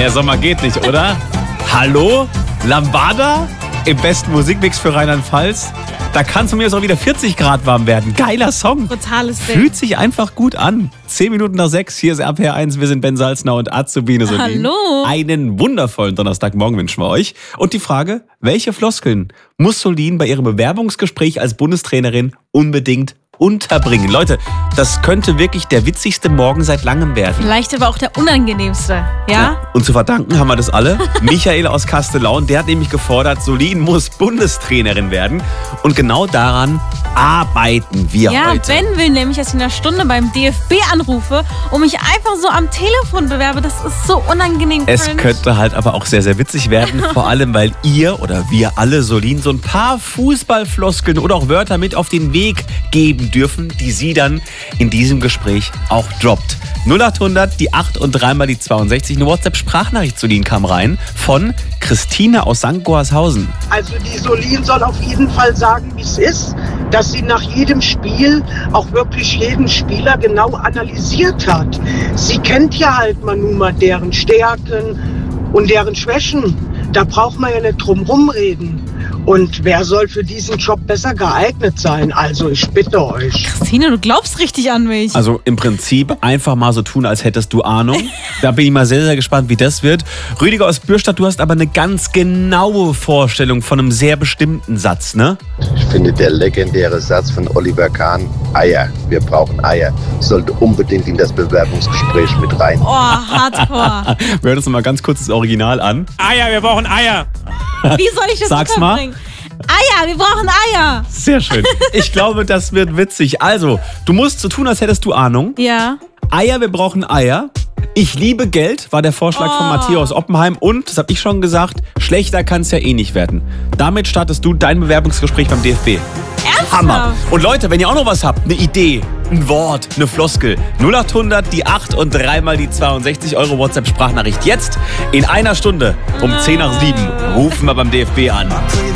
Mehr Sommer geht nicht, oder? Hallo? Lambada? Im besten Musikmix für Rheinland-Pfalz? Da kann es mir jetzt auch wieder 40 Grad warm werden. Geiler Song. Totales Ding. Fühlt sich einfach gut an. 10 Minuten nach 6, hier ist RPR 1. Wir sind Ben Salzner und Azubine Solin. Hallo. Einen wundervollen Donnerstagmorgen wünschen wir euch. Und die Frage, welche Floskeln muss Solin bei ihrem Bewerbungsgespräch als Bundestrainerin unbedingt unterbringen? Leute, das könnte wirklich der witzigste Morgen seit langem werden. Vielleicht aber auch der unangenehmste, ja? Und zu verdanken haben wir das alle. Michael aus Kastellaun, der hat nämlich gefordert, Solin muss Bundestrainerin werden. Und genau daran arbeiten wir heute. Ben will nämlich, dass ich in einer Stunde beim DFB anrufe und mich einfach so am Telefon bewerbe. Das ist so unangenehm cringe. Es könnte halt aber auch sehr, sehr witzig werden. Vor allem, weil ihr oder wir alle Solin so ein paar Fußballfloskeln oder auch Wörter mit auf den Weg geben dürfen, die sie dann in diesem Gespräch auch droppt. 0800, die 8 und 3 mal die 62. Eine WhatsApp-Sprachnachricht zu Solin kam rein von Christine aus St. Goarshausen. Also die Solin soll auf jeden Fall sagen, wie es ist, dass sie nach jedem Spiel auch wirklich jeden Spieler genau analysiert hat. Sie kennt ja halt mal deren Stärken und deren Schwächen. Da braucht man ja nicht drum rumreden. Und wer soll für diesen Job besser geeignet sein? Also ich bitte euch. Christine, du glaubst richtig an mich. Also im Prinzip einfach mal so tun, als hättest du Ahnung. Da bin ich mal sehr, sehr gespannt, wie das wird. Rüdiger aus Bürstadt, du hast aber eine ganz genaue Vorstellung von einem sehr bestimmten Satz, ne? Ich finde, der legendäre Satz von Oliver Kahn, Eier, wir brauchen Eier, sollte unbedingt in das Bewerbungsgespräch mit rein. Oh, hardcore. Wir hören uns noch mal ganz kurz das Original an. Eier, wir brauchen Eier. Wie soll ich das Sag's unterbringen? Eier, wir brauchen Eier. Sehr schön. Ich glaube, das wird witzig. Also, du musst so tun, als hättest du Ahnung. Ja. Eier, wir brauchen Eier. Ich liebe Geld, war der Vorschlag von Matthias aus Oppenheim. Und, das habe ich schon gesagt, schlechter kann es ja eh nicht werden. Damit startest du dein Bewerbungsgespräch beim DFB. Ernsthaft? Hammer. Und Leute, wenn ihr auch noch was habt, eine Idee, ein Wort, eine Floskel, 0800, die 8 und 3 mal die 62 Euro WhatsApp-Sprachnachricht. Jetzt in einer Stunde um 10 nach 7 rufen wir beim DFB an.